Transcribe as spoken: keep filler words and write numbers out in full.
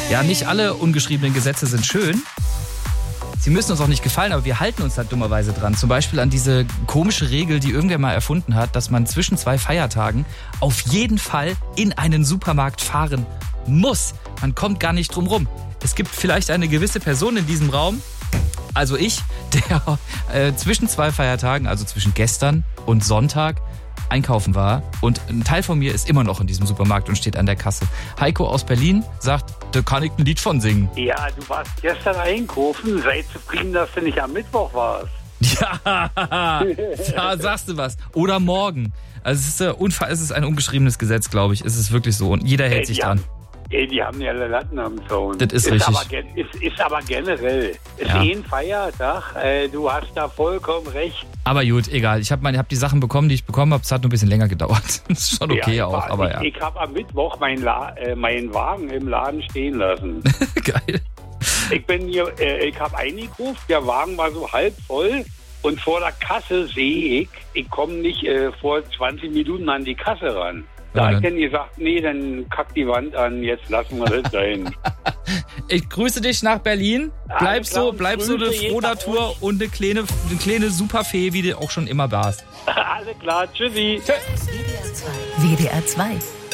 Ja, nicht alle ungeschriebenen Gesetze sind schön. Sie müssen uns auch nicht gefallen, aber wir halten uns halt dummerweise dran. Zum Beispiel an diese komische Regel, die irgendwer mal erfunden hat, dass man zwischen zwei Feiertagen auf jeden Fall in einen Supermarkt fahren muss. Man kommt gar nicht drum rum. Es gibt vielleicht eine gewisse Person in diesem Raum, also ich, der äh, zwischen zwei Feiertagen, also zwischen gestern und Sonntag, einkaufen war. Und ein Teil von mir ist immer noch in diesem Supermarkt und steht an der Kasse. Heiko aus Berlin sagt, da kann ich ein Lied von singen. Ja, du warst gestern einkaufen. Sei zufrieden, dass du nicht am Mittwoch warst. Ja, da sagst du was. Oder morgen. Also es ist, äh, unfa- es ist ein ungeschriebenes Gesetz, glaube ich. Es ist wirklich so. Und jeder hält Ey, sich die dran. Haben, ey, die haben ja alle Latten am Zaun. Das ist richtig. Aber, gen- ist, ist aber generell. Ist Ja. eh ein Feiertag. Äh, du hast da vollkommen recht. Aber gut, egal. Ich habe hab die Sachen bekommen, die ich bekommen habe. Es hat nur ein bisschen länger gedauert. Das ist schon okay ja, auch, war, aber ich, ja. Ich habe am Mittwoch meinen La- äh, meinen Wagen im Laden stehen lassen. Geil. Ich bin hier, äh, ich habe eingekauft, der Wagen war so halb voll und vor der Kasse sehe ich, ich komme nicht äh, vor zwanzig Minuten an die Kasse ran. Da Ja, habe ich dann- dann gesagt, nee, dann kackt die Wand an, jetzt lassen wir das sein. Ich grüße dich nach Berlin. Bleib Alles klar, so, und bleib so eine Grüße jeden Frohnatur Tag und eine kleine, eine kleine Superfee, wie du auch schon immer warst. Alles klar, tschüssi. W D R zwei